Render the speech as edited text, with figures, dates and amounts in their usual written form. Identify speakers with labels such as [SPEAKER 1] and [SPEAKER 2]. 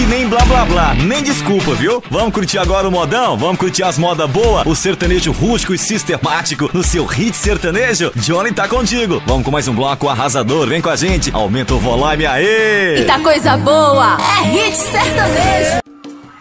[SPEAKER 1] nem blá blá blá, nem desculpa, viu? Vamos curtir agora o modão? Vamos curtir as modas boas? O sertanejo rústico e sistemático no seu hit sertanejo? Johnny tá contigo. Vamos com mais um bloco arrasador. Vem com a gente, aumenta o volume, aê!
[SPEAKER 2] Eita coisa boa, é hit sertanejo.